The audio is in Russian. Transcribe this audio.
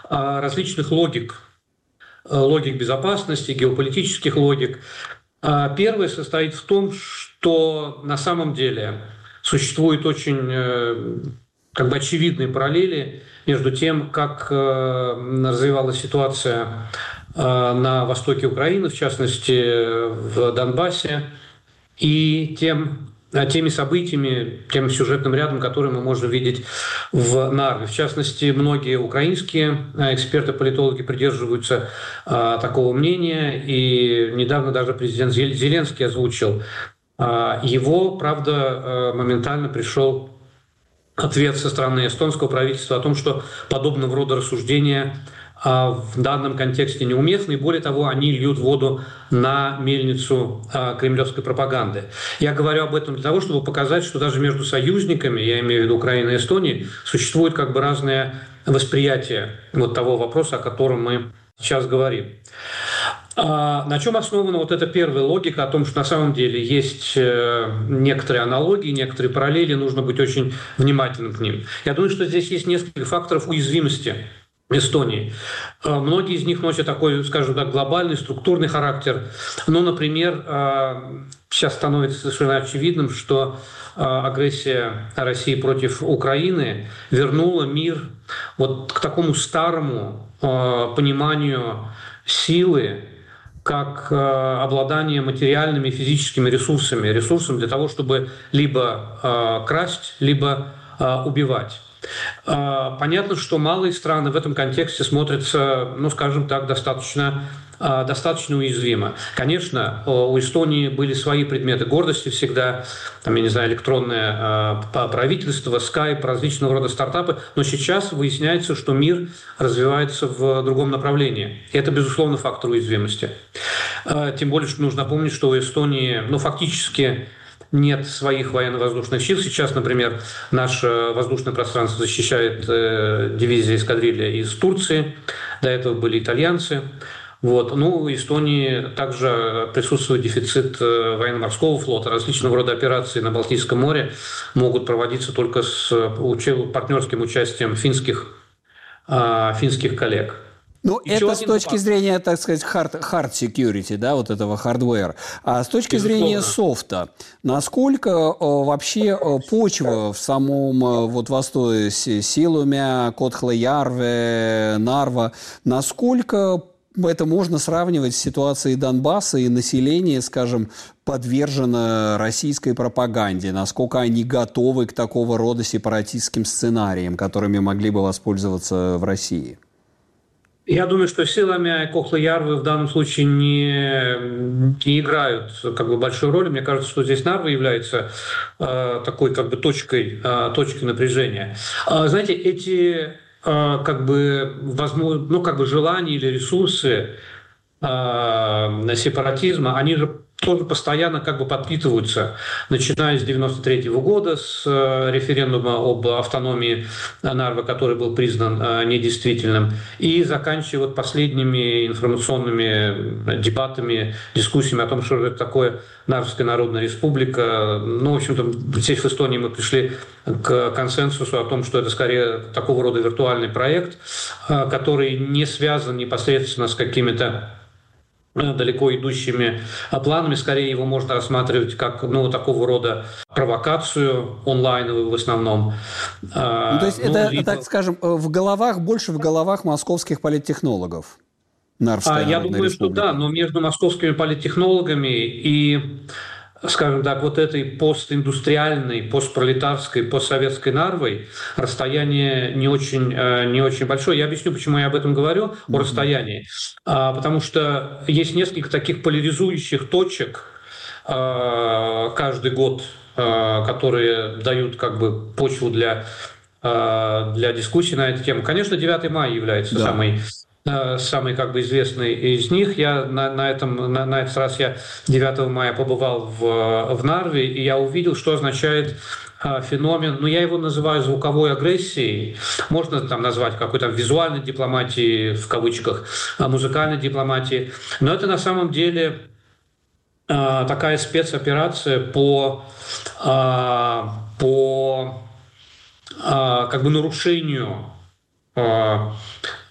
различных логик безопасности, геополитических логик. Первое состоит в том, что на самом деле существуют очень очевидные параллели между тем, как развивалась ситуация на востоке Украины, в частности в Донбассе, и теми событиями, тем сюжетным рядом, которые мы можем видеть в Нарве. В частности, многие украинские эксперты, политологи придерживаются такого мнения, и недавно даже президент Зеленский озвучил его. Правда, моментально пришел ответ со стороны эстонского правительства о том, что подобного рода рассуждения в данном контексте неуместны, и более того, они льют воду на мельницу кремлевской пропаганды. Я говорю об этом для того, чтобы показать, что даже между союзниками, я имею в виду Украину и Эстонию, существует разное восприятие того вопроса, о котором мы сейчас говорим. На чем основана эта первая логика о том, что на самом деле есть некоторые аналогии, некоторые параллели, нужно быть очень внимательным к ним. Я думаю, что здесь есть несколько факторов уязвимости Эстонии. Многие из них носят такой, скажем так, глобальный, структурный характер. Например, сейчас становится совершенно очевидным, что агрессия России против Украины вернула мир к такому старому пониманию силы, как обладание материальными и физическими ресурсами для того, чтобы либо красть, либо убивать. Понятно, что малые страны в этом контексте смотрятся, скажем так, достаточно уязвимо. Конечно, у Эстонии были свои предметы гордости всегда, электронное правительство, скайп, различного рода стартапы, но сейчас выясняется, что мир развивается в другом направлении. И это, безусловно, фактор уязвимости. Тем более, что нужно помнить, что у Эстонии, фактически нет своих военно-воздушных сил. Сейчас, например, наше воздушное пространство защищает дивизия эскадрилья из Турции. До этого были итальянцы. В Эстонии также присутствует дефицит военно-морского флота. Различного рода операции на Балтийском море могут проводиться только с партнерским участием финских коллег. Это с точки зрения, так сказать, hard security, этого hardware. А с точки зрения софта, насколько вообще почва в самом Востое, Силумя, Котхлаярве, Нарва, насколько это можно сравнивать с ситуацией Донбасса, и население, скажем, подвержено российской пропаганде? Насколько они готовы к такого рода сепаратистским сценариям, которыми могли бы воспользоваться в России? Я думаю, что Силумя и Кохла-Ярвы в данном случае не играют большую роль. Мне кажется, что здесь Нарва является такой точкой напряжения. Знаете, эти желания или ресурсы сепаратизма, они же тоже постоянно подпитываются, начиная с 1993 года, с референдума об автономии Нарвы, который был признан недействительным, и заканчивая последними информационными дебатами, дискуссиями о том, что это такое Нарвская Народная Республика. В общем-то, здесь в Эстонии мы пришли к консенсусу о том, что это скорее такого рода виртуальный проект, который не связан непосредственно с какими-то далеко идущими планами. Скорее его можно рассматривать как такого рода провокацию онлайновую в основном. То есть это, так скажем, больше в головах московских политтехнологов. Я думаю, что да, но между московскими политтехнологами и, скажем так, этой постиндустриальной, постпролетарской, постсоветской Нарвой расстояние не очень большое. Я объясню, почему я об этом говорю, о расстоянии. Потому что есть несколько таких поляризующих точек каждый год, которые дают почву для дискуссий на эту тему. Конечно, 9 мая является самый известный из них. Я на этот раз 9 мая побывал в Нарве, и я увидел, что означает феномен, я его называю звуковой агрессией, можно назвать какой-то визуальной дипломатией, в кавычках, музыкальной дипломатией, но это на самом деле такая спецоперация по нарушению